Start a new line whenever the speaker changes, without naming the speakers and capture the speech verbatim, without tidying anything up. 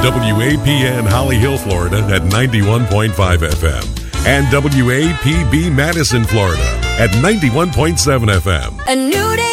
W A P N Holly Hill, Florida at ninety-one point five F M and W A P B Madison, Florida at ninety-one point seven F M.
A new day.